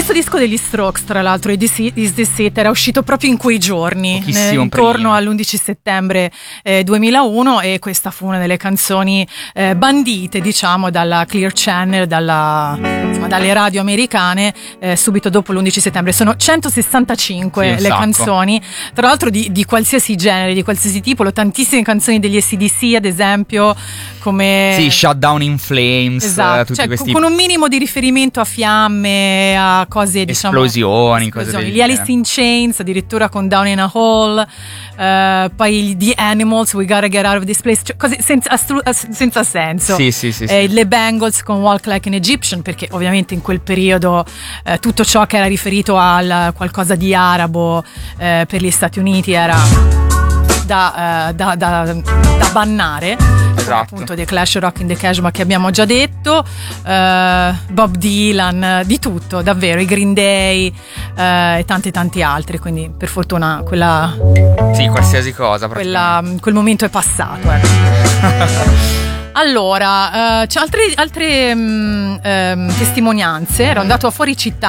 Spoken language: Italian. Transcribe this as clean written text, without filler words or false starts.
Questo disco degli Strokes, tra l'altro, Is This It, era uscito proprio in quei giorni, intorno all'11 settembre 2001, e questa fu una delle canzoni bandite, diciamo, dalla Clear Channel, dalle radio americane, subito dopo l'11 settembre. Sono 165 le canzoni, tra l'altro di qualsiasi genere, di qualsiasi tipo, tantissime canzoni degli AC/DC, ad esempio, come Shutdown in Flames, esatto, tutti cioè, questi, con un minimo di riferimento a fiamme, a cose, diciamo, esplosioni. Cose gli Alice in Chains, addirittura con Down in a Hole, poi The Animals, We Gotta Get Out of This Place, cioè cose senza senso. Sì. Le Bangles con Walk Like an Egyptian, perché ovviamente in quel periodo tutto ciò che era riferito a qualcosa di arabo per gli Stati Uniti era da bannare. Esatto. Appunto The Clash, Rock in the Cashmere, che abbiamo già detto, Bob Dylan, di tutto, davvero, i Green Day e tanti altri, quindi per fortuna qualsiasi cosa, quel momento è passato, Allora, c'è altre testimonianze. Ero andato a fuori città